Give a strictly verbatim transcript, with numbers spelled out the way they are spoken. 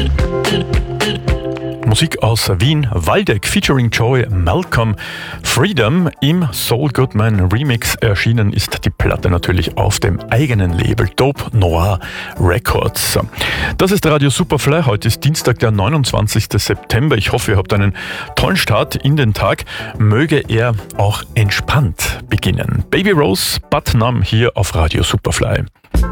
Musik aus Wien, Waldeck featuring Joey Malcolm. Freedom im Soul Goodman Remix erschienen ist die Platte natürlich auf dem eigenen Label Dope Noir Records. Das ist Radio Superfly. Heute ist Dienstag, der neunundzwanzigster September. Ich hoffe, ihr habt einen tollen Start in den Tag. Möge er auch entspannt beginnen. Baby Rose, Putnam hier auf Radio Superfly.